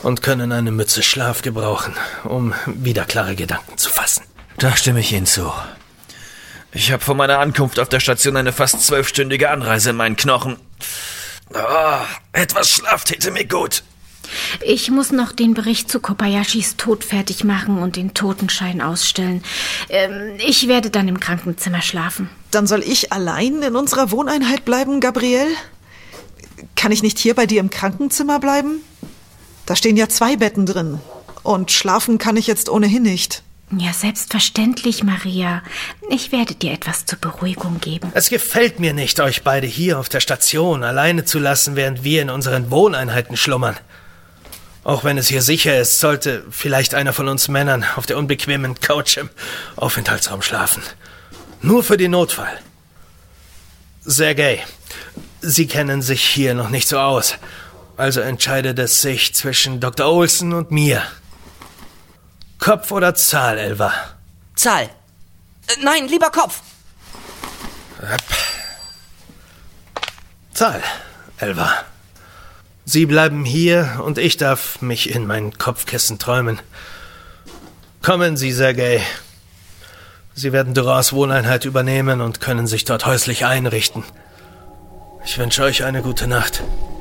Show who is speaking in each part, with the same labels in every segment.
Speaker 1: und können eine Mütze Schlaf gebrauchen, um wieder klare Gedanken zu fassen.
Speaker 2: Da stimme ich Ihnen zu. Ich habe vor meiner Ankunft auf der Station eine fast 12-stündige Anreise in meinen Knochen. Etwas Schlaf täte mir gut.
Speaker 3: Ich muss noch den Bericht zu Kobayashis Tod fertig machen und den Totenschein ausstellen. Ich werde dann im Krankenzimmer schlafen.
Speaker 4: Dann soll ich allein in unserer Wohneinheit bleiben, Gabrielle? Kann ich nicht hier bei dir im Krankenzimmer bleiben? Da stehen ja 2 Betten drin. Und schlafen kann ich jetzt ohnehin nicht.
Speaker 3: Ja, selbstverständlich, Maria. Ich werde dir etwas zur Beruhigung geben.
Speaker 1: Es gefällt mir nicht, euch beide hier auf der Station alleine zu lassen, während wir in unseren Wohneinheiten schlummern. Auch wenn es hier sicher ist, sollte vielleicht einer von uns Männern auf der unbequemen Couch im Aufenthaltsraum schlafen. Nur für den Notfall. Sergei, Sie kennen sich hier noch nicht so aus. Also entscheidet es sich zwischen Dr. Olsen und mir. Kopf oder Zahl, Elva?
Speaker 5: Zahl. Nein, lieber Kopf.
Speaker 1: Zahl, Elva. Sie bleiben hier und ich darf mich in mein Kopfkissen träumen. Kommen Sie, Sergei. Sie werden Durans Wohneinheit übernehmen und können sich dort häuslich einrichten. Ich wünsche euch eine gute Nacht.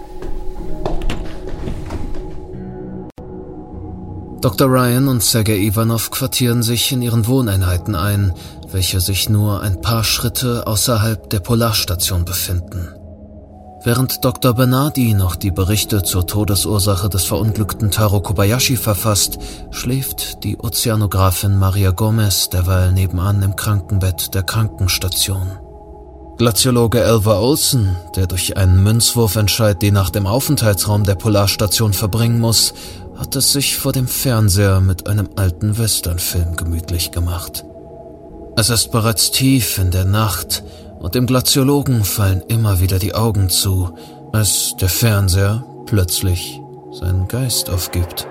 Speaker 6: Dr. Ryan und Sergei Ivanov quartieren sich in ihren Wohneinheiten ein, welche sich nur ein paar Schritte außerhalb der Polarstation befinden. Während Dr. Bernardi noch die Berichte zur Todesursache des verunglückten Taro Kobayashi verfasst, schläft die Ozeanografin Maria Gomez derweil nebenan im Krankenbett der Krankenstation. Glaziologe Elva Olsen, der durch einen Münzwurfentscheid die Nacht im Aufenthaltsraum der Polarstation verbringen muss, hat es sich vor dem Fernseher mit einem alten Westernfilm gemütlich gemacht. Es ist bereits tief in der Nacht und dem Glaziologen fallen immer wieder die Augen zu, als der Fernseher plötzlich seinen Geist aufgibt.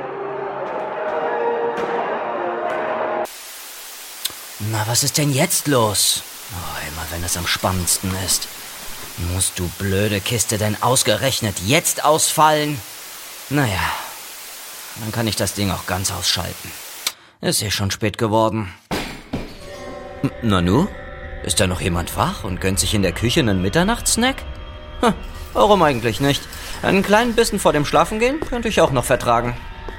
Speaker 5: Na, was ist denn jetzt los? Immer wenn es am spannendsten ist. Musst du blöde Kiste denn ausgerechnet jetzt ausfallen? Naja, dann kann ich das Ding auch ganz ausschalten. Ist schon spät geworden. Nanu? Ist da noch jemand wach und gönnt sich in der Küche einen Mitternachtssnack? Warum eigentlich nicht? Einen kleinen Bissen vor dem Schlafengehen könnte ich auch noch vertragen.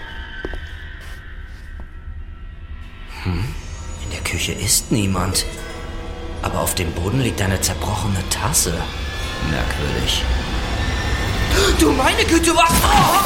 Speaker 5: In der Küche ist niemand. Aber auf dem Boden liegt eine zerbrochene Tasse. Merkwürdig. Du meine Güte, was?